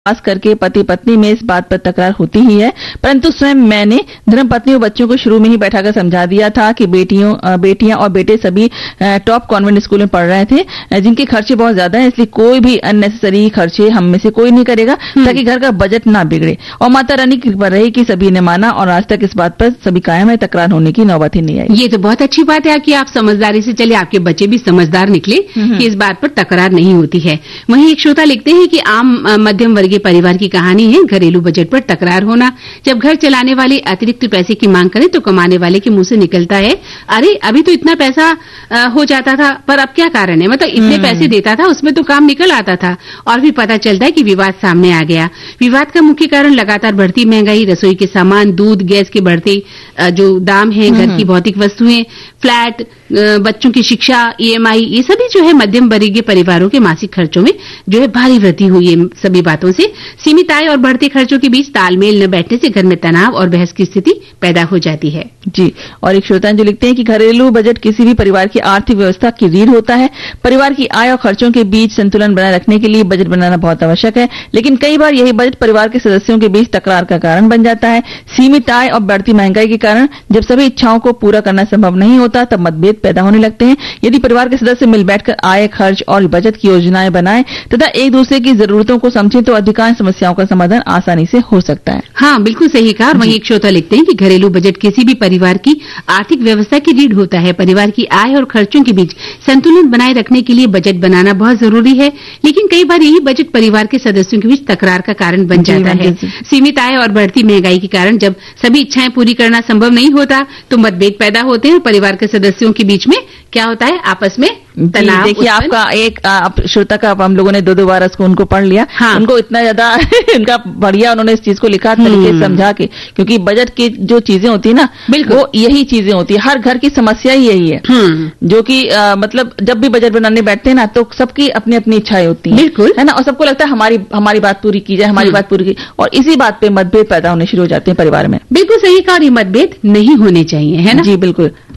खास करके पति पत्नी में इस बात पर तकरार होती ही है, परंतु स्वयं मैंने धर्मपत्नी और बच्चों को शुरू में ही बैठाकर समझा दिया था कि बेटियां और बेटे सभी टॉप कॉन्वेंट स्कूल में पढ़ रहे थे, जिनके खर्चे बहुत ज्यादा है, इसलिए कोई भी अननेसेसरी खर्चे हम में से कोई नहीं करेगा ताकि घर का बजट ना बिगड़े। और माता रानी की कृपा रही कि सभी ने माना और आज तक इस बात पर सभी कायम है, तकरार होने की नौबत ही नहीं आई। ये तो बहुत अच्छी बात है कि आप समझदारी से चले, आपके बच्चे भी समझदार निकले कि इस बात पर तकरार नहीं होती है। वहीं एक श्रोता लिखते हैं कि आम मध्यम वर्गीय परिवार की कहानी है घरेलू बजट पर तकरार होना। जब घर चलाने वाले अतिरिक्त पैसे की मांग करें तो कमाने वाले के मुंह से निकलता है, अरे अभी तो इतना पैसा हो जाता था, पर अब क्या कारण है, मतलब इतने पैसे देता था उसमें तो काम निकल आता था। और भी पता चलता है कि विवाद सामने आ गया। विवाद का मुख्य कारण लगातार बढ़ती महंगाई, रसोई के सामान, दूध, गैस के बढ़ते जो दाम है, घर की भौतिक वस्तुएं, फ्लैट, बच्चों की शिक्षा, EMI, ये सभी जो है मध्यम वर्गीय परिवारों के मासिक खर्चों में जो है भारी वृद्धि हुई है। सभी बातों से सीमित आय और बढ़ते खर्चों के बीच तालमेल न बैठने से घर में तनाव और बहस की स्थिति पैदा हो जाती है। जी, और एक श्रोता जो लिखते हैं कि घरेलू बजट किसी भी परिवार की आर्थिक व्यवस्था की रीढ़ होता है। परिवार की आय और खर्चों के बीच संतुलन बनाए रखने के लिए बजट बनाना बहुत आवश्यक है, लेकिन कई बार यही बजट परिवार के सदस्यों के बीच तकरार का कारण बन जाता है। सीमित आय और बढ़ती महंगाई के कारण जब सभी इच्छाओं को पूरा करना संभव नहीं होता तब मतभेद पैदा होने लगते हैं। यदि परिवार के सदस्य मिल बैठकर आय, खर्च और बचत की योजनाएं बनाएं तथा एक दूसरे की जरूरतों को समझें तो अधिकांश समस्याओं का समाधान आसानी से हो सकता है। हाँ, बिल्कुल सही कहा। वहीं एक श्रोता लिखते हैं कि घरेलू बजट किसी भी परिवार की आर्थिक व्यवस्था की रीढ़ होता है। परिवार की आय और खर्चों के बीच संतुलन बनाए रखने के लिए बजट बनाना बहुत जरूरी है, लेकिन कई बार यही बजट परिवार के सदस्यों के बीच तकरार का कारण बन जाता है। सीमित आय और बढ़ती महंगाई के कारण जब सभी इच्छाएं पूरी करना संभव नहीं होता तो मतभेद पैदा होते हैं। परिवार के सदस्यों के बीच में क्या होता है, आपस में तनाव। देखिए, आपका एक श्रोता का हम लोगों ने दो बार उनको पढ़ लिया। हाँ। उनको इतना ज्यादा इनका बढ़िया उन्होंने इस चीज को लिखा तरीके से समझा के, क्योंकि बजट की जो चीजें होती है ना, बिल्कुल वो यही चीजें होती है। हर घर की समस्या ही यही है, जो कि मतलब जब भी बजट बनाने बैठते हैं ना तो सबकी अपनी अपनी इच्छाएं होती हैं, बिल्कुल है ना, और सबको लगता है हमारी बात पूरी की जाए, हमारी बात पूरी की, और इसी बात पे मतभेद पैदा होने शुरू हो जाते हैं परिवार में। बिल्कुल सही कहा, और ये मतभेद नहीं होने चाहिए, है ना। जी बिल्कुल।